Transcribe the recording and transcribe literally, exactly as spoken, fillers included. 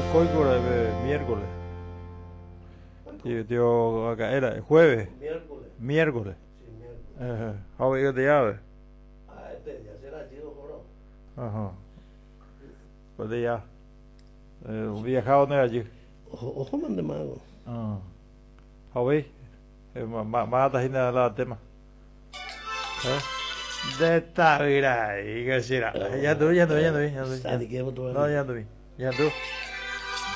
Coícora miércoles. Tío, acá era jueves. Miércoles. Miércoles. Sí, miércoles. Ajá. How is the llave? Ah, este ya será chido, bro. Ajá. Pues de ya. Eh, viajado no allí. Ojo, ojo, man de mago. Ah. How is? Más hina la tema. ¿Eh? De esta mira, y que será. Ya tú, ya tú, ya tú, ya tú. Sabe que eu tô No, ya tú. Ya tú.